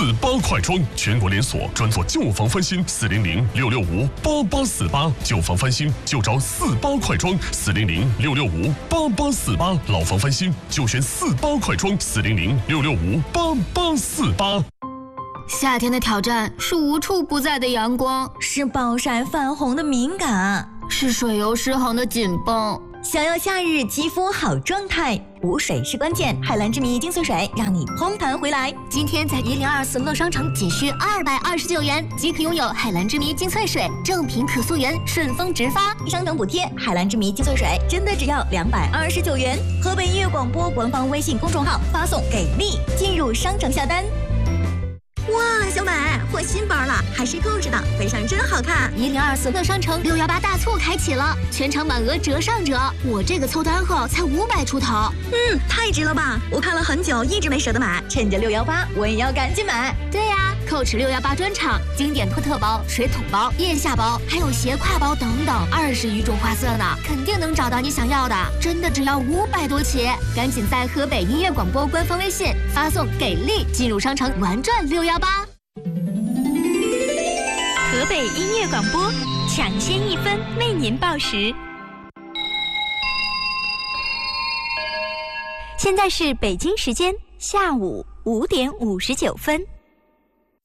48快装，全国连锁，专做旧房翻新，400-665-8848，旧房翻新就找48快装，400-665-8848，老房翻新就选48快装，400-665-8848。 夏天的挑战是无处不在的阳光， 是暴晒泛红的敏感， 是水油失衡的紧绷。 想要夏日肌肤好状态，补水是关键。海蓝之谜精粹水让你嘭弹回来。 今天在1024乐商城仅需229元即可拥有海蓝之谜精粹水，正品可溯源，顺丰直发， 商城补贴。海蓝之谜精粹水真的只要229元。河北音乐广播官方微信公众号发送给力进入商城下单。哇，小美换新包了，还是购置的，背上真好看。 1024乐商城618大促开启了，全场满额折上折，我这个凑单后才500出头。 太值了吧！我看了很久，一直没舍得买，趁着618，我也要赶紧买。 对呀，Coach 618专场，经典托特包、水桶包、腋下包，还有斜挎包等等，20余种花色呢，肯定能找到你想要的。真的只要500多起，赶紧在河北音乐广播官方微信发送给力进入商城玩转618。 河北音乐广播，抢先1分为您报时。现在是北京时间下午5点59分。